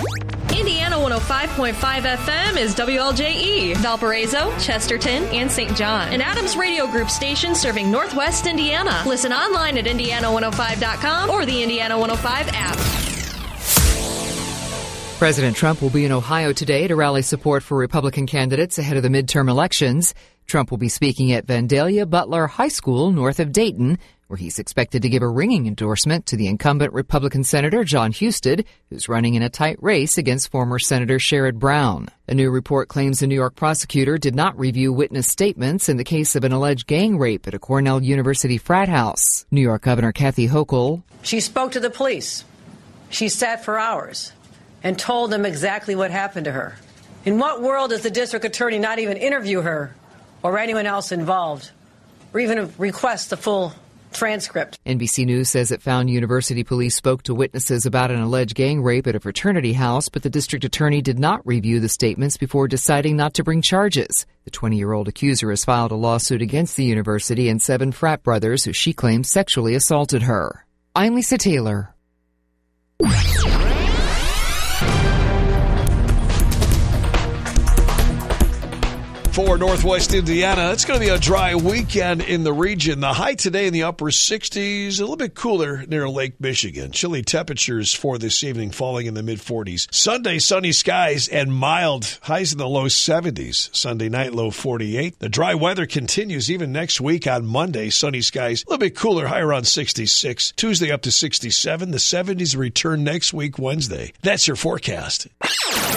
Indiana 105.5 FM is WLJE, Valparaiso, Chesterton, and St. John. An Adams Radio Group station serving Northwest Indiana. Listen online at Indiana105.com or the Indiana 105 app. President Trump will be in Ohio today to rally support for Republican candidates ahead of the midterm elections. Trump will be speaking at Vandalia Butler High School north of Dayton, where he's expected to give a ringing endorsement to the incumbent Republican Senator Jon Husted, who's running in a tight race against former Senator Sherrod Brown. A new report claims a New York prosecutor did not review witness statements in the case of an alleged gang rape at a Cornell University frat house. New York Governor Kathy Hochul. She spoke to the police. She sat for hours and told them exactly what happened to her. In what world does the district attorney not even interview her or anyone else involved, or even request the full transcript? NBC News says it found university police spoke to witnesses about an alleged gang rape at a fraternity house, but the district attorney did not review the statements before deciding not to bring charges. The 20-year-old accuser has filed a lawsuit against the university and 7 frat brothers who she claims sexually assaulted her. I'm Lisa Taylor. For Northwest Indiana, it's going to be a dry weekend in the region. The high today in the upper 60s, a little bit cooler near Lake Michigan. Chilly temperatures for this evening falling in the mid-40s. Sunday, sunny skies and mild highs in the low 70s. Sunday night, low 48. The dry weather continues even next week on Monday. Sunny skies, a little bit cooler, high around 66. Tuesday up to 67. The 70s return next week, Wednesday. That's your forecast.